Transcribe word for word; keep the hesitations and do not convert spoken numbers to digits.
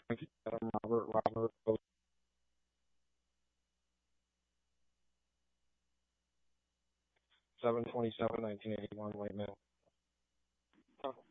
Thank you, Adam, Robert, Robert, seven twenty-seven, nineteen eighty-one, white male. Oh,